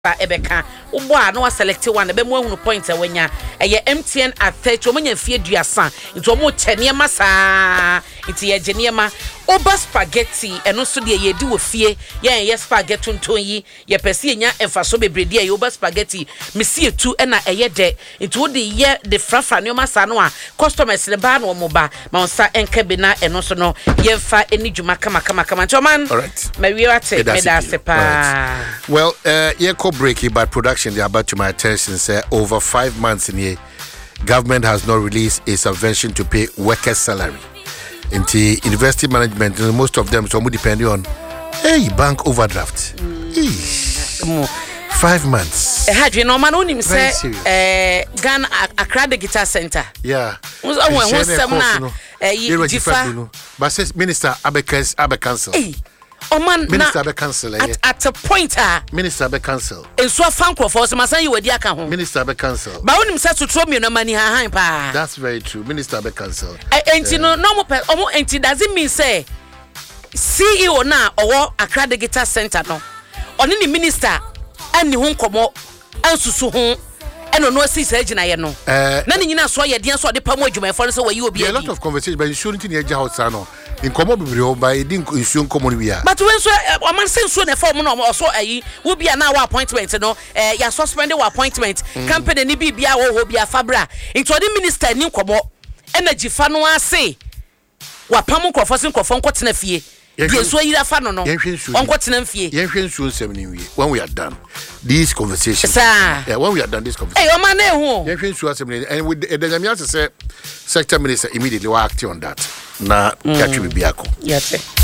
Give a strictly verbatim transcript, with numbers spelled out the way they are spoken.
Ebeka ubo a no select one be mo ehunu point e wanya eye M T N at thirty omanya fie duasa nti omo chene ma saa nti ye gene ma oba spaghetti eno so de ye di wo fie ye ye spaghetti nton yi ye pese nya emfaso bebrede ye oba spaghetti mesi etu na eye de nti wo de ye de frafra ne ma saa no a customers le ba no mo ba ma onsa enka bi na eno so no ye fa eni dwuma kama kama kama nti o man mawie ate me da sepa well uh ye breaking but production they are about to my attention say over five months in here government has not released a subvention to pay workers salary in the university management most of them so depending on hey bank overdraft mm. five months eh had you no man onim say eh Ghana Accra Digital Center yeah we won sem na eh jifa but says minister abekans abe cancel Oh man, minister be cancel at, at a point ah minister be cancel en so fanko for so masan you wedi aka ho minister be cancel ba wonim say to throw me no money ha han pa that's very true minister be cancel enti no no mo omo enti doesn't mean say C E O na owo Accra Digital Center no oni ni minister ani ho nkomo ansusu ho eno no si say gina ye no na ni nyina so ye den so de pamo adwuma for so wayi obi a lot of conversation but insurance ni eja house no in komo bibiri o by din insurance komo ni bia but when so o man say so na form no so ayi wo bia na wa appointment no eh ya suspend wa appointment company ni bibia wo ho bia fabra into the minister ni komo energy fa no ase wa pamo krofo sin krofo nkotena fie die so yira fa no no onkotena fie yen hwe nsuo nsem ni wie when we are done these conversations yeah when we are done this conversation hey o man na hu yen hwe nsuo asem ni and with the Nyamia say sector minister immediately will act on that na catch we biako yes